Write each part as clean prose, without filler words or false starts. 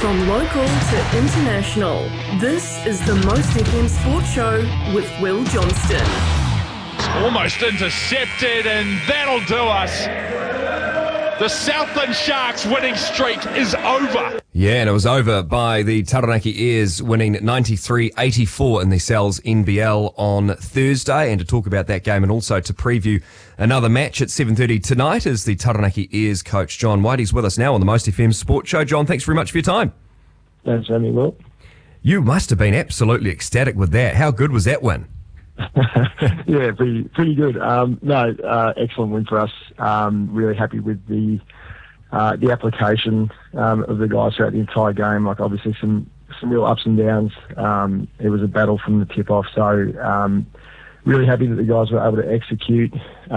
From local to international, this is the Most FM Sports Show with Will Johnston. Almost intercepted, and that'll do us. The Southland Sharks winning streak is over. Yeah, and it was over by the Taranaki Airs winning 93-84 in the Sal's NBL on Thursday. And to talk about that game and also to preview another match at 7:30 tonight is the Taranaki Airs coach John White. He's with us now on the Most FM Sports Show. John, thanks very much for your time. Thanks for having me, Will. You must have been absolutely ecstatic with that. How good was that win? Yeah, pretty good. Excellent win for us. Really happy with the application of the guys throughout the entire game. Like, obviously some real ups and downs. It was a battle from the tip off. So really happy that the guys were able to execute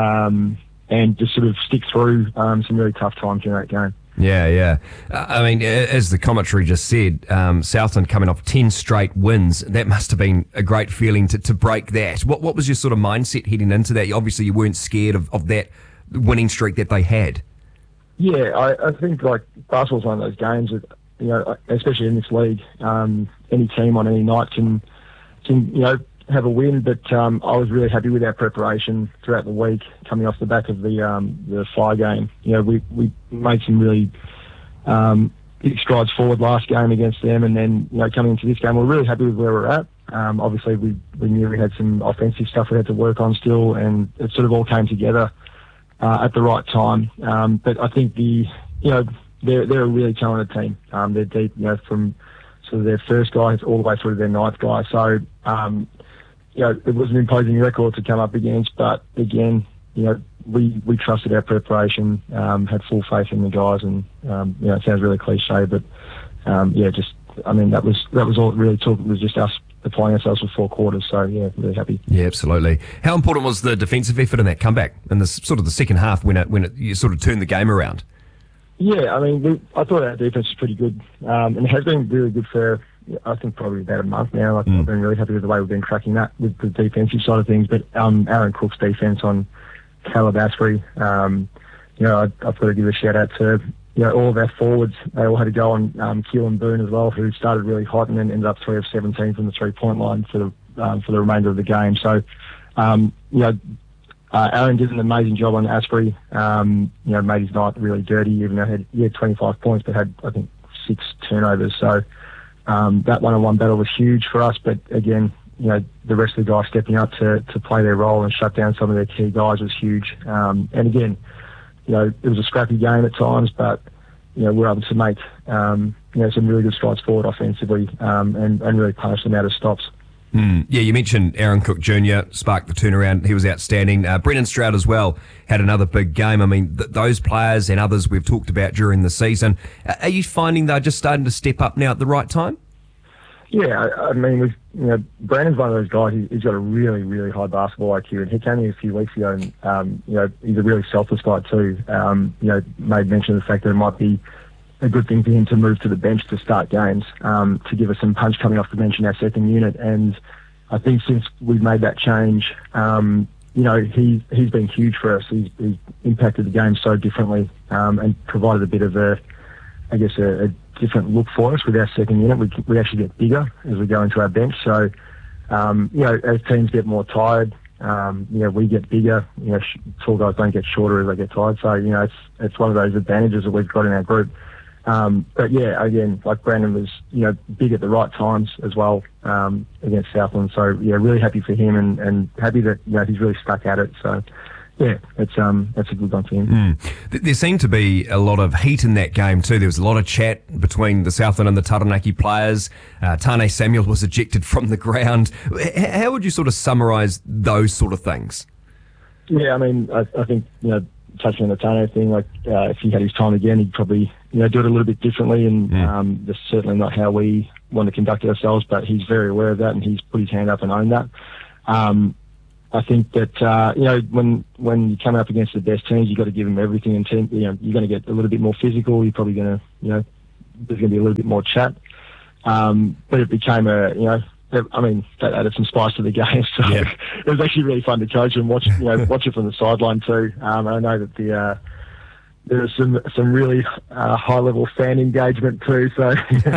and just sort of stick through some really tough times during that game. Yeah. I mean, as the commentary just said, Southland coming off 10 straight wins. That must have been a great feeling to break that. What was your sort of mindset heading into that? Obviously, you weren't scared of that winning streak that they had. Yeah, I think, like, basketball's one of those games that, you know, especially in this league, any team on any night can have a win, but I was really happy with our preparation throughout the week, coming off the back of the Fire game. You know, we made some really big strides forward last game against them, and then, you know, coming into this game, we're really happy with where we're at. Obviously, we knew we had some offensive stuff we had to work on still, and it sort of all came together at the right time. But I think they're a really talented team. They're deep, you know, from sort of their first guy all the way through to their ninth guy. So, it was an imposing record to come up against, but again, you know, we trusted our preparation, had full faith in the guys, and it sounds really cliche, but that was all it really took. It was just us applying ourselves for 4 quarters. So yeah, really happy. Yeah, absolutely. How important was the defensive effort in that comeback in the sort of the second half when you sort of turned the game around? Yeah, I mean, I thought our defense was pretty good, and it has been really good for, I think, probably about a month now. I've been really happy with the way we've been cracking that with the defensive side of things. But Aaron Cook's defense on Caleb Asprey, I've got to give a shout out to all of our forwards. They all had to go on Keelan Boone as well, who started really hot and then ended up 3 of 17 from the 3-point line for the remainder of the game. So, Aaron did an amazing job on Asprey. Made his night really dirty, even though he had 25 points, but had, I think, 6 turnovers. So that one-on-one battle was huge for us. But again, the rest of the guys stepping up to play their role and shut down some of their key guys was huge. And again, it was a scrappy game at times, but we were able to make some really good strides forward offensively and really punish them out of stops. Yeah, you mentioned Aaron Cook Jr. sparked the turnaround. He was outstanding. Brennan Stroud as well had another big game. I mean, those players and others we've talked about during the season, are you finding they're just starting to step up now at the right time? Yeah, I mean, Brandon's one of those guys. He's got a really, really high basketball IQ, and he came here a few weeks ago, and he's a really selfless guy too. Made mention of the fact that it might be a good thing for him to move to the bench to start games, to give us some punch coming off the bench in our second unit. And I think since we've made that change, he's been huge for us. He's impacted the game so differently, and provided a bit of a different look for us with our second unit. We actually get bigger as we go into our bench. So, as teams get more tired, we get bigger. Tall guys don't get shorter as they get tired. So, it's one of those advantages that we've got in our group. But yeah, again, like Brandon was, big at the right times as well, against Southland. So yeah, really happy for him and happy that, he's really stuck at it. So yeah, that's a good one for him. There seemed to be a lot of heat in that game too. There was a lot of chat between the Southland and the Taranaki players. Tane Samuel was ejected from the ground. How would you sort of summarise those sort of things? Yeah, I mean, I think, touching on the Tane thing, like if he had his time again, he'd probably, do it a little bit differently, and that's certainly not how we want to conduct ourselves, but he's very aware of that, and he's put his hand up and owned that. I think that, when you come up against the best teams, you've got to give them everything, and you're going to get a little bit more physical. You're probably going to, there's going to be a little bit more chat. But it became that added some spice to the game. So yeah. It was actually really fun to coach and watch, watch it from the sideline too. I know that there's some really high level fan engagement too. So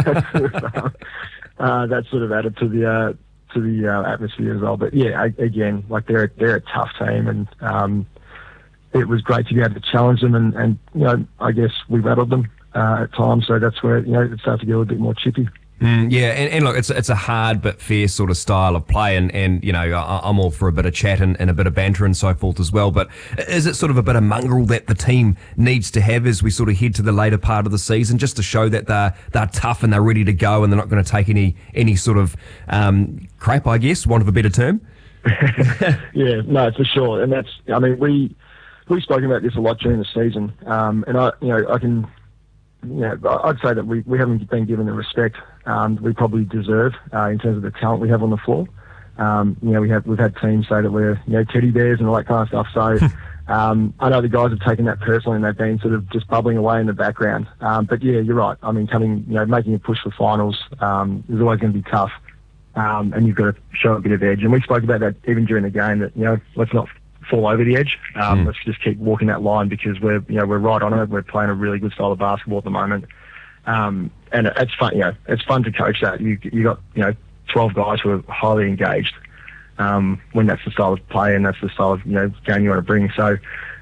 that sort of added to the atmosphere as well. But yeah, again, like they're a tough team, and it was great to be able to challenge them, and I guess we rattled them at times. So that's where it starts to get a little bit more chippy. Yeah, and look, it's a hard but fair sort of style of play, and I'm all for a bit of chat and a bit of banter and so forth as well. But is it sort of a bit of mongrel that the team needs to have as we sort of head to the later part of the season, just to show that they're tough and they're ready to go and they're not going to take any sort of crap, I guess, want of a better term? Yeah, no, for sure, and we've spoken about this a lot during the season, and I can. I'd say that we haven't been given the respect we probably deserve in terms of the talent we have on the floor. We've had teams say that we're teddy bears and all that kind of stuff. So I know the guys have taken that personally and they've been sort of just bubbling away in the background. But yeah, you're right. I mean, making a push for finals is always going to be tough, and you've got to show a bit of edge. And we spoke about that even during the game, that let's not fall over the edge. Let's just keep walking that line, because we're right on it. We're playing a really good style of basketball at the moment, and it's fun. It's fun to coach that. You got 12 guys who are highly engaged when that's the style of play and that's the style of game you want to bring. So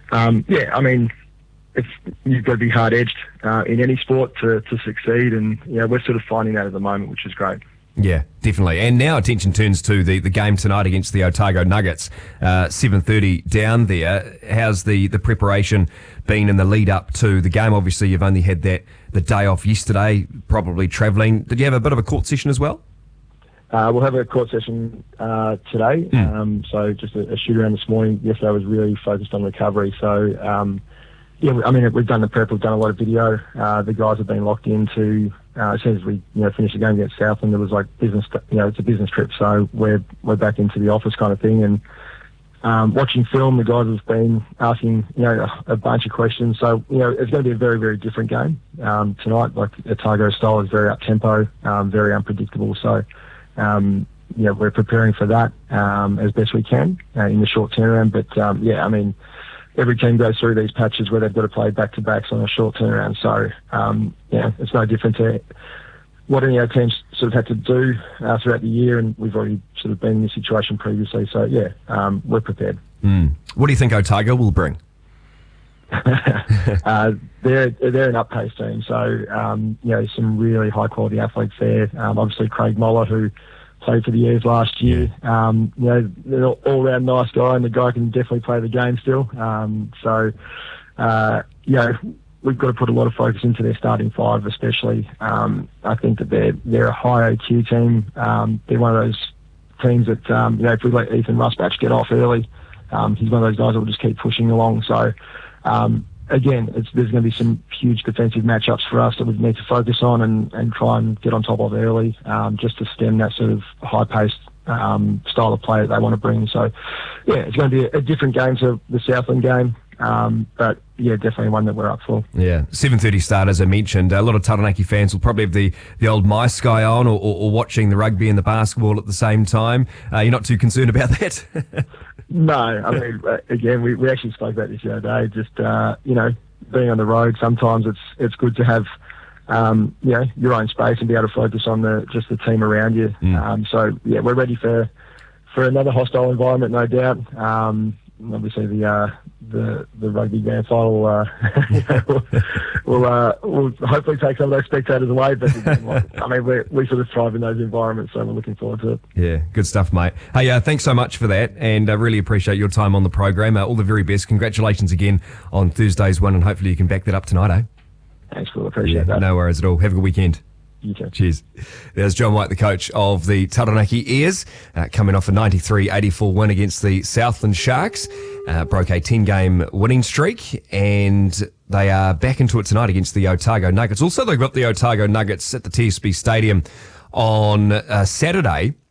you've got to be hard edged in any sport to succeed, and we're sort of finding that at the moment, which is great. Yeah, definitely. And now attention turns to the game tonight against the Otago Nuggets, 7:30 down there. How's the preparation been in the lead up to the game? Obviously, you've only had the day off yesterday, probably travelling. Did you have a bit of a court session as well? We'll have a court session today. So just a shoot around this morning. Yesterday was really focused on recovery. So we've done the prep. We've done a lot of video. The guys have been locked into. As soon as we finished the game against Southland, there was like business. It's a business trip, so we're back into the office kind of thing. And watching film, the guys have been asking a bunch of questions. So it's going to be a very, very different game tonight. Like Otago style is very up tempo, very unpredictable. So we're preparing for that as best we can in the short turnaround. But every team goes through these patches where they've got to play back-to-backs on a short turnaround. So, it's no different to what any other teams sort of had to do throughout the year, and we've already sort of been in this situation previously. So, we're prepared. What do you think Otago will bring? They're an up-paced team. So, some really high-quality athletes there. Obviously, Craig Moller, who played for the Airs last year. They're an all-round nice guy, and the guy can definitely play the game still. We've got to put a lot of focus into their starting five, especially. I think that they're a high OQ team. They're one of those teams that, if we let Ethan Rusbatch get off early, he's one of those guys that will just keep pushing along. So, again, there's going to be some huge defensive matchups for us that we need to focus on and try and get on top of early, just to stem that sort of high-paced style of play that they want to bring. So, it's going to be a different game to the Southland game, but definitely one that we're up for. Yeah, 7:30 start, as I mentioned. A lot of Taranaki fans will probably have the old My Sky on or watching the rugby and the basketball at the same time. You're not too concerned about that? No, again, we actually spoke about this the other day. Just being on the road, sometimes it's good to have your own space and be able to focus on the team around you. So we're ready for another hostile environment, no doubt. Obviously, the rugby grand final will hopefully take some of those spectators away. But we sort of thrive in those environments, so we're looking forward to it. Yeah, good stuff, mate. Hey, thanks so much for that, and I really appreciate your time on the program. All the very best. Congratulations again on Thursday's win, and hopefully you can back that up tonight, eh? Thanks, Phil. Appreciate that. No worries at all. Have a good weekend. You too. Cheers. There's John White, the coach of the Taranaki Airs, coming off a 93-84 win against the Southland Sharks. Broke a 10-game winning streak, and they are back into it tonight against the Otago Nuggets. Also, they've got the Otago Nuggets at the TSB Stadium on Saturday.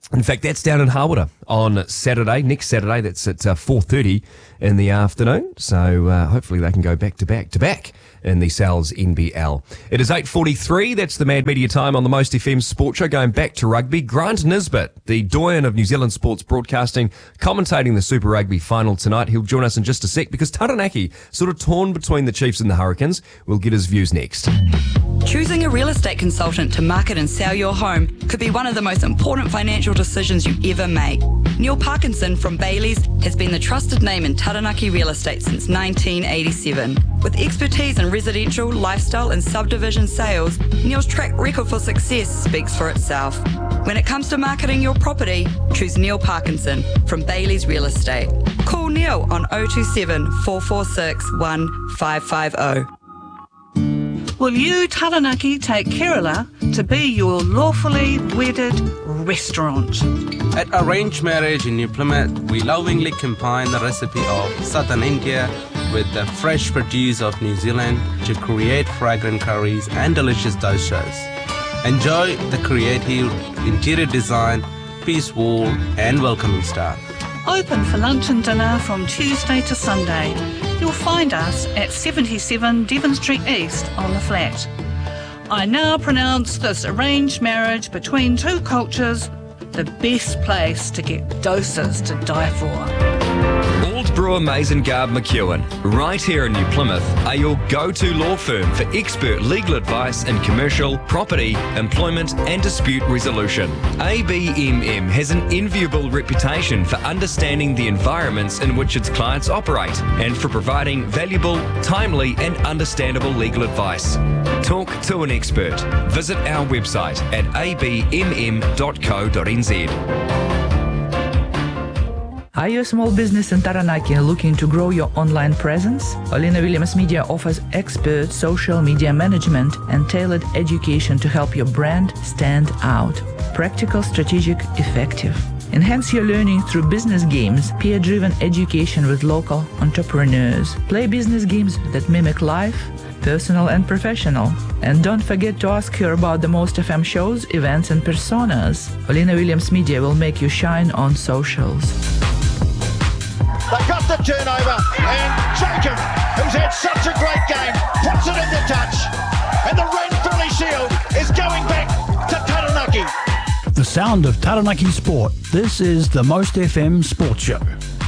In fact, that's down in Harwater on Saturday, next Saturday. That's at 4:30 in the afternoon. So hopefully they can go back to back in the Sal's NBL. It is 8:43. That's the Mad Media Time on the Most FM Sport Show. Going back to rugby, Grant Nisbet, the doyen of New Zealand sports broadcasting, commentating the Super Rugby final tonight. He'll join us in just a sec because Taranaki sort of torn between the Chiefs and the Hurricanes. We'll get his views next. Choosing a real estate consultant to market and sell your home could be one of the most important financial decisions you ever make. Neil Parkinson from Bailey's has been the trusted name in Taranaki real estate since 1987. With expertise in residential, lifestyle and subdivision sales, Neil's track record for success speaks for itself. When it comes to marketing your property, choose Neil Parkinson from Bailey's Real Estate. Call Neil on 027 446 1550. Will you, Taranaki, take Kerala to be your lawfully wedded restaurant? At Arranged Marriage in New Plymouth, we lovingly combine the recipe of Southern India with the fresh produce of New Zealand to create fragrant curries and delicious doshas. Enjoy the creative interior design, peace wall and welcoming staff. Open for lunch and dinner from Tuesday to Sunday. You'll find us at 77 Devon Street East on the flat. I now pronounce this arranged marriage between two cultures the best place to get doses to die for. Old Brewer Mason Garb McEwen, right here in New Plymouth, are your go-to law firm for expert legal advice in commercial, property, employment and dispute resolution. ABMM has an enviable reputation for understanding the environments in which its clients operate and for providing valuable, timely and understandable legal advice. Talk to an expert. Visit our website at abmm.co.nz. Are you a small business in Taranaki and looking to grow your online presence? Olina Williams Media offers expert social media management and tailored education to help your brand stand out. Practical, strategic, effective. Enhance your learning through business games, peer-driven education with local entrepreneurs. Play business games that mimic life, personal and professional. And don't forget to ask her about the Most FM shows, events and personas. Olina Williams Media will make you shine on socials. They got the turnover, and Jacob, who's had such a great game, puts it into touch, and the red Philly Shield is going back to Taranaki. The sound of Taranaki sport. This is the Most FM Sports Show.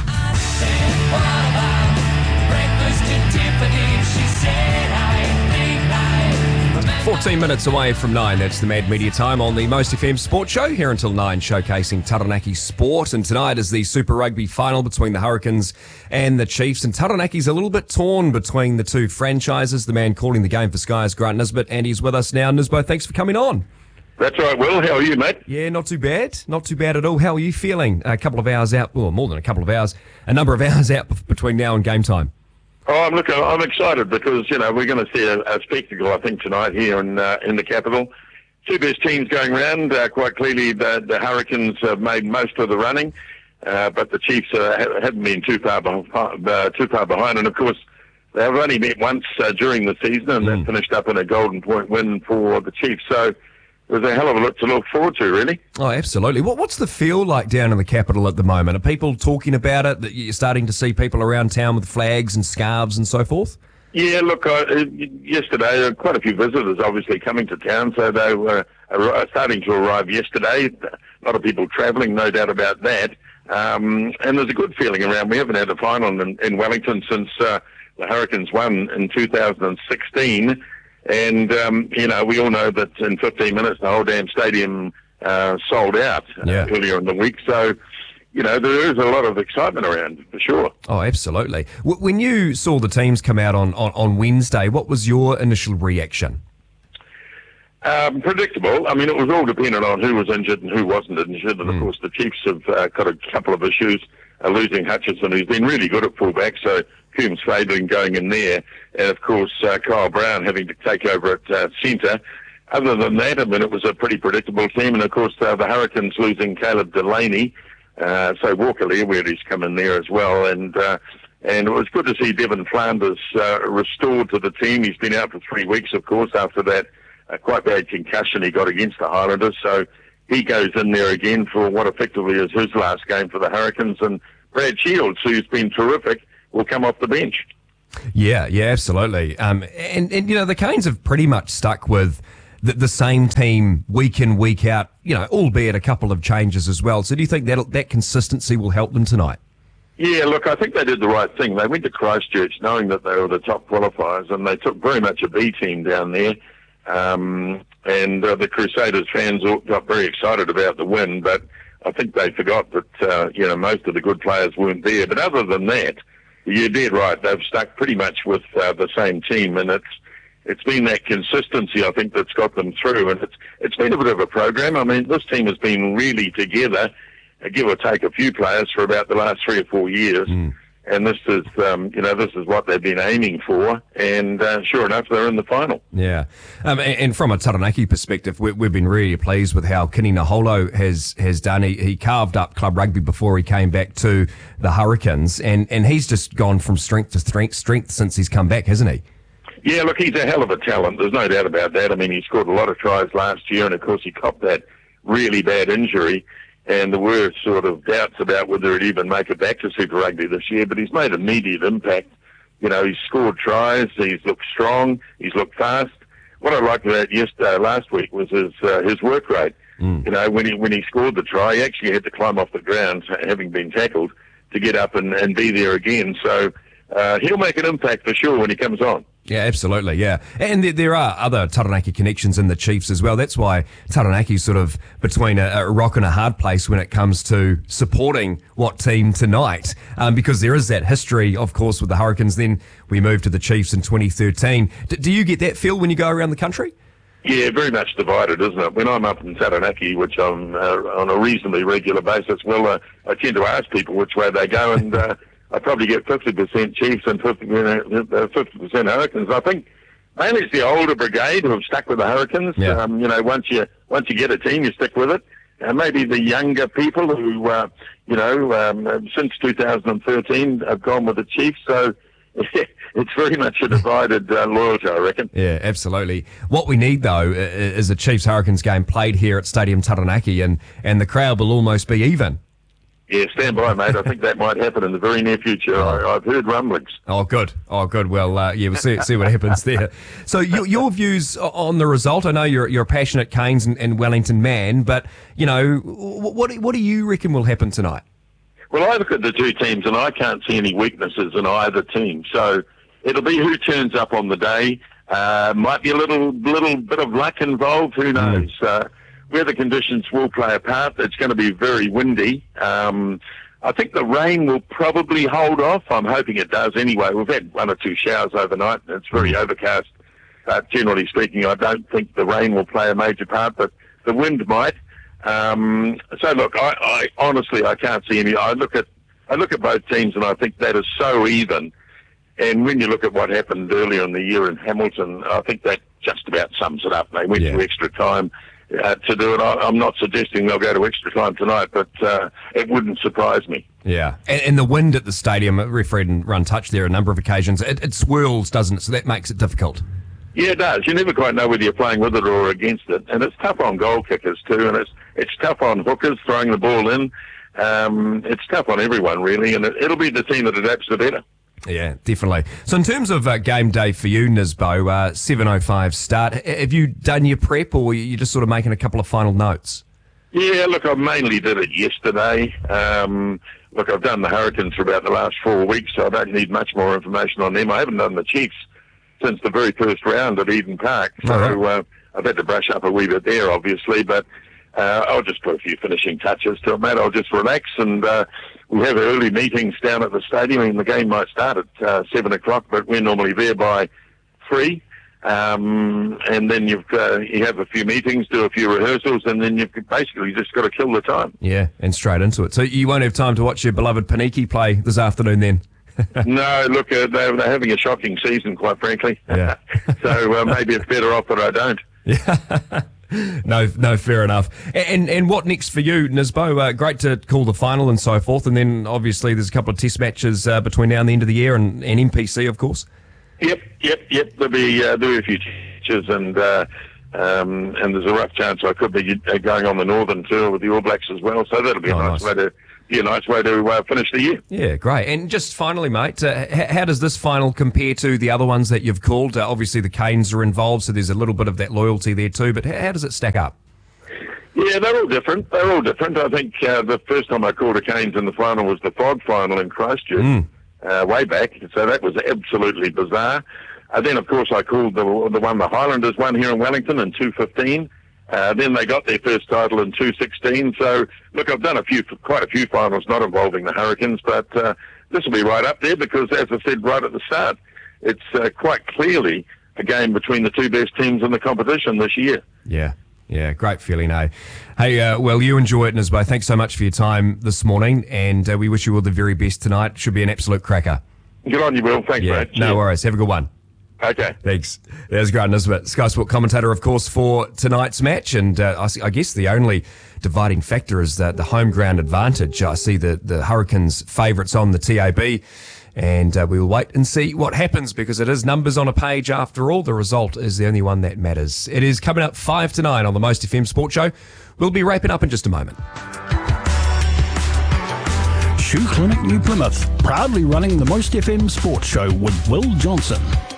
14 minutes away from 9, that's the Mad Media Time on the Most FM Sports Show, here until 9, showcasing Taranaki sport. And tonight is the Super Rugby final between the Hurricanes and the Chiefs. And Taranaki's a little bit torn between the two franchises. The man calling the game for Sky is Grant Nisbet, and he's with us now. Nisbet, thanks for coming on. That's right, Will. How are you, mate? Yeah, not too bad. Not too bad at all. How are you feeling? A couple of hours out, well, more than a couple of hours, a number of hours out between now and game time. Oh, I'm excited because, we're going to see a spectacle, I think, tonight here in the capital. Two best teams going round. Quite clearly, the Hurricanes have made most of the running, but the Chiefs haven't been too far behind. And, of course, they've only met once during the season, and they finished up in a Golden Point win for the Chiefs. So there's a hell of a lot to look forward to, really. Oh, absolutely. What's the feel like down in the capital at the moment? Are people talking about it? That you're starting to see people around town with flags and scarves and so forth? Yeah, look, yesterday, quite a few visitors obviously coming to town, so they were starting to arrive yesterday. A lot of people travelling, no doubt about that. And there's a good feeling around. We haven't had a final in Wellington since the Hurricanes won in 2016. And, we all know that in 15 minutes, the whole damn stadium sold out earlier in the week. So, there is a lot of excitement around, for sure. Oh, absolutely. When you saw the teams come out on Wednesday, what was your initial reaction? Predictable. I mean, it was all dependent on who was injured and who wasn't injured. And, of course, the Chiefs have got a couple of issues, losing Hutchinson, who's been really good at fullback, so Coombs Fabling going in there, and of course Kyle Brown having to take over at centre. Other than that, I mean, it was a pretty predictable team, and of course the Hurricanes losing Caleb Delaney, so Walker Learweary's come in there as well, and it was good to see Devon Flanders restored to the team. He's been out for 3 weeks, of course, after that quite bad concussion he got against the Highlanders, so he goes in there again for what effectively is his last game for the Hurricanes, and Brad Shields, who's been terrific, will come off the bench. Yeah, absolutely. And the Canes have pretty much stuck with the same team week in, week out, albeit a couple of changes as well. So do you think that consistency will help them tonight? Yeah, look, I think they did the right thing. They went to Christchurch knowing that they were the top qualifiers, and they took very much a B team down there. And the Crusaders fans all got very excited about the win, but I think they forgot that, most of the good players weren't there. But other than that, you're dead right. They've stuck pretty much with the same team, and it's been that consistency, I think, that's got them through. And it's been a bit of a program. I mean, this team has been really together, give or take a few players, for about the last 3 or 4 years. And this is, this is what they've been aiming for. And sure enough, they're in the final. Yeah. And from a Taranaki perspective, we've been really pleased with how Kini Naholo has done. He carved up club rugby before he came back to the Hurricanes. And he's just gone from strength to strength since he's come back, hasn't he? Yeah, look, he's a hell of a talent. There's no doubt about that. I mean, he scored a lot of tries last year, and of course he copped that really bad injury. And there were sort of doubts about whether he'd even make it back to Super Rugby this year, but he's made immediate impact. He's scored tries, he's looked strong, he's looked fast. What I liked about last week was his work rate. When he scored the try, he actually had to climb off the ground, having been tackled, to get up and be there again. So he'll make an impact for sure when he comes on. Yeah, absolutely, yeah. And there are other Taranaki connections in the Chiefs as well. That's why Taranaki's sort of between a rock and a hard place when it comes to supporting what team tonight, because there is that history, of course, with the Hurricanes. Then we moved to the Chiefs in 2013. Do you get that feel when you go around the country? Yeah, very much divided, isn't it? When I'm up in Taranaki, which I'm on a reasonably regular basis, well, I tend to ask people which way they go, and I probably get 50% Chiefs and 50% Hurricanes. I think mainly it's the older brigade who have stuck with the Hurricanes. Yeah. Once you get a team, you stick with it. Maybe the younger people who, since 2013 have gone with the Chiefs. So it's very much a divided loyalty, I reckon. Yeah, absolutely. What we need, though, is a Chiefs-Hurricanes game played here at Stadium Taranaki, and the crowd will almost be even. Yeah, stand by, mate. I think that might happen in the very near future. I've heard rumblings. Oh, good. Well, we'll see what happens there. So your views on the result? I know you're a passionate Canes and Wellington man, but, what do you reckon will happen tonight? Well, I look at the two teams and I can't see any weaknesses in either team. So it'll be who turns up on the day. Might be a little bit of luck involved. Who knows? Weather conditions will play a part. It's going to be very windy. I think the rain will probably hold off. I'm hoping it does anyway. We've had 1 or 2 showers overnight. It's very overcast. Generally speaking, I don't think the rain will play a major part, but the wind might. So look, I honestly, I can't see any. I look at both teams and I think that is so even. And when you look at what happened earlier in the year in Hamilton, I think that just about sums it up. They went to extra time to do it. I'm not suggesting they'll go to extra time tonight, but it wouldn't surprise me. Yeah, and the wind at the stadium, refereed and run touch there a number of occasions, it swirls, doesn't it? So that makes it difficult. Yeah, it does. You never quite know whether you're playing with it or against it. And it's tough on goal kickers too, and it's tough on hookers throwing the ball in. It's tough on everyone, really, and it'll be the team that adapts the better. Yeah, definitely. So in terms of game day for you, Nisbo, 7:05 start, have you done your prep or are you just sort of making a couple of final notes? Yeah, look, I mainly did it yesterday. Look, I've done the Hurricanes for about the last 4 weeks, so I don't need much more information on them. I haven't done the Chiefs since the very first round at Eden Park, so I've had to brush up a wee bit there, obviously, but I'll just put a few finishing touches to it, mate. I'll just relax, and we have early meetings down at the stadium, and the game might start at 7 o'clock, but we're normally there by 3. And then you have a few meetings, do a few rehearsals, and then you've basically just got to kill the time. Yeah, and straight into it. So you won't have time to watch your beloved Paniki play this afternoon then? No, look, they're having a shocking season, quite frankly. Yeah. So maybe it's better off that I don't. Yeah. No, fair enough. And what next for you, Nisbo? Great to call the final and so forth, and then obviously there's a couple of test matches between now and the end of the year, and NPC, of course. Yep. There'll be a few changes, and and there's a rough chance I could be going on the Northern Tour with the All Blacks as well. So that'll be a nice way to finish the year. Yeah, great. And just finally, mate, how does this final compare to the other ones that you've called? Obviously, the Canes are involved, so there's a little bit of that loyalty there too. But how does it stack up? Yeah, they're all different. I think the first time I called a Canes in the final was the FOG final in Christchurch, way back. So that was absolutely bizarre. Then, of course, I called the one the Highlanders won here in Wellington in 2015. Then they got their first title in 2016. So, look, I've done quite a few finals not involving the Hurricanes, but this will be right up there because, as I said right at the start, it's quite clearly a game between the two best teams in the competition this year. Yeah, great feeling, eh? Hey, well, you enjoy it, Nisbo. Thanks so much for your time this morning, and we wish you all the very best tonight. Should be an absolute cracker. Good on you, Will. Thanks, mate. No worries. Have a good one. Okay. Thanks. There's Grant Nisbet, Sky Sport commentator, of course, for tonight's match. And I guess the only dividing factor is that the home ground advantage. I see the Hurricanes favourites on the TAB. And we'll wait and see what happens because it is numbers on a page after all. The result is the only one that matters. It is coming up 5 to 9 on the Most FM Sports Show. We'll be wrapping up in just a moment. Shoe Clinic New Plymouth, proudly running the Most FM Sports Show with Will Johnson.